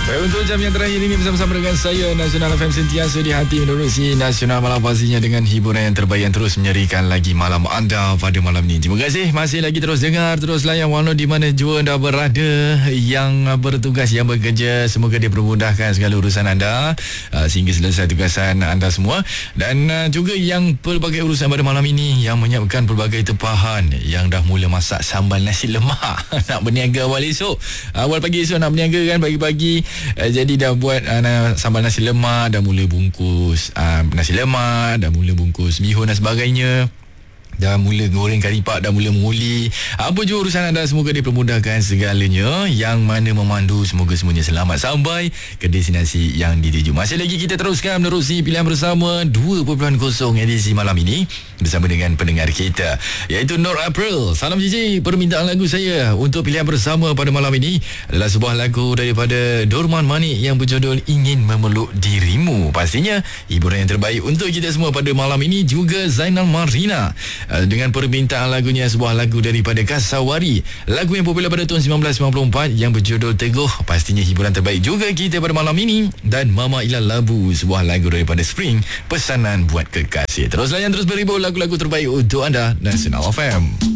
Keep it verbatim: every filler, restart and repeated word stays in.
Baik, untuk jam yang terakhir ini bersama-sama dengan saya Nasional F M sentiasa di hati menerusi Nasional malam pastinya dengan hiburan yang terbaik yang terus menyerikan lagi malam anda pada malam ini. Terima kasih masih lagi terus dengar, terus layan walau di mana jua anda berada, yang bertugas, yang bekerja, semoga dia permudahkan segala urusan anda uh, sehingga selesai tugasan anda semua, dan uh, juga yang pelbagai urusan pada malam ini yang menyiapkan pelbagai tempahan yang dah mula masak sambal nasi lemak nak berniaga awal esok, awal pagi esok nak berniaga kan, pagi-pagi. Uh, jadi dah buat uh, sambal nasi lemak, dah mula bungkus uh, nasi lemak, dah mula bungkus bihun dan sebagainya, dah mula goreng kari pak, dah mula menguli. Apa je urusan anda, semoga dipermudahkan segalanya. Yang mana memandu, semoga semuanya selamat sampai ke destinasi yang dituju. Masih lagi kita teruskan menerusi pilihan bersama dua titik kosong edisi malam ini bersama dengan pendengar kita, iaitu Nur April. Salam Cici. Permintaan lagu saya untuk pilihan bersama pada malam ini adalah sebuah lagu daripada Dorman Manik yang berjudul Ingin Memeluk Dirimu. Pastinya hiburan yang terbaik untuk kita semua pada malam ini. Juga Zainal Marina dengan permintaan lagunya, sebuah lagu daripada Kasawari, lagu yang popular pada tahun sembilan belas sembilan puluh empat yang berjudul Teguh. Pastinya hiburan terbaik juga kita pada malam ini. Dan Mama Ila Labu, sebuah lagu daripada Spring, pesanan buat kekasih. Terus layan, terus beribu lagu-lagu terbaik untuk anda, Nasional F M.